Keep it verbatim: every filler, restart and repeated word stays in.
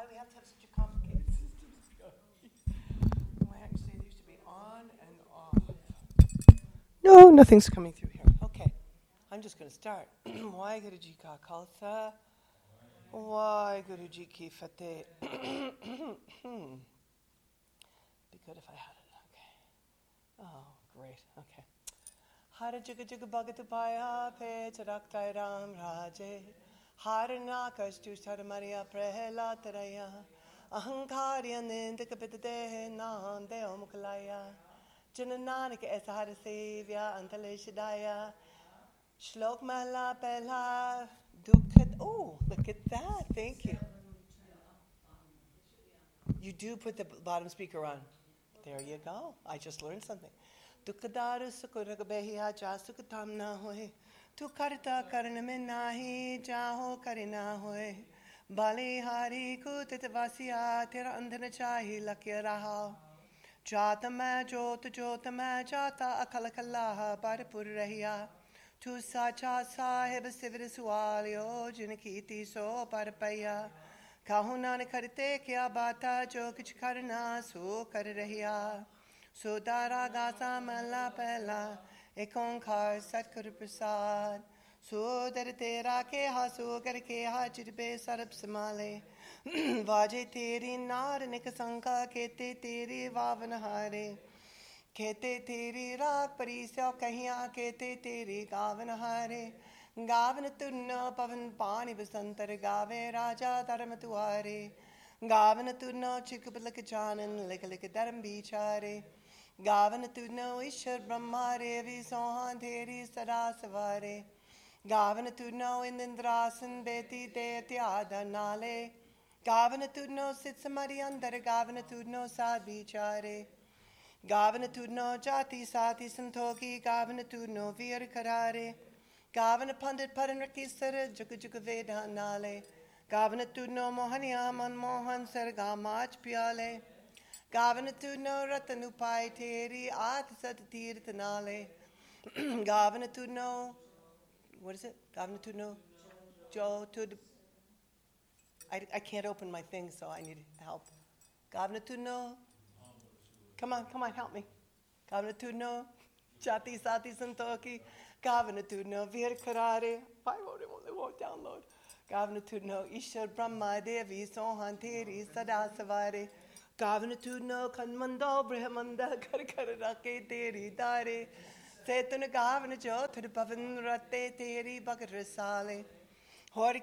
Why do we have to have such a complicated system? Why don't you say they used to be on and off? No, nothing's coming through here. Okay, I'm just going to start. Why Guruji ka khalsa? Why Guruji ki fateh? Be good if I had it. Okay. Oh, great. Okay. Hara Juga Juga Bhagatapaya Pe Charaktai Ram Raje Hara Nakastu Saramaria Prehela Taraya Ahankarya Nindakapitadehe Nande Omukalaya Janananik Esahara Sevya Antale Shadaya Shlok Mala Pela Dukhat. Oh, look at that. Thank you. You do put the bottom speaker on. There you go. I just learned something. Dukadaru sukuragabehiya jasukatam na hoye. Tu karta karna mein nahi jaho karina hoye. Bali hari kutitavasiya tera andhana chahi lakya raha. Jata main jot jot main jata akala kalaha barpur rahiya. Tu sacha sahib sivir sualyo jinakiti so parpaya. Kahu nanak karte kya bata jo kich karna so kar rahiya. Sudara gasa mala pela ekonkar satkur prasad. Sudar tera ke ha sugar ke ha chirbe sarab samale. Vaje teri nar nikasanka kete teri vavanhare. Kete teri raak parisya kahiya kete teri gavanhare. Gavan turna pavan pani basantar gave raja dharamatuare. Gavan turna chikupalaka chanan likalika dharam bichare. Gavan turna ishar brahmare visohan theri sadasavare. Gavan turna indrasan beti deti adhanale. Gavan turna sitsamari andar gavan turna sad bichare. Gavan turna jati sati santoki gavan turna vir karare. Gavana Pandit Paranraki Sara Juga Juga Veda Nale. Gavana Tudno Mohaniya Manmohan Sarga Mach Piale. Gavana Tudno Ratanupai Teri Atisat Tirthanale. Gavana Tudno, what is it? Gavana Tudno Jo Tud. I, I can't open my thing, so I need help. Gavana Tudno. Come on, come on, help me. Gavana Tudno Jati Sati Santoki. Gavana Tudno Vir Karare. Why won't it, it won't download? Gavana Tudno Ishar Brahma Devi Sohan Teri Sadasavare. Gavana Tudno Kanmando Brahmanda Karkarake Teri Dare. Setuna Gavana Jo Tudpavan Rate Teri Bakatrasale. Hori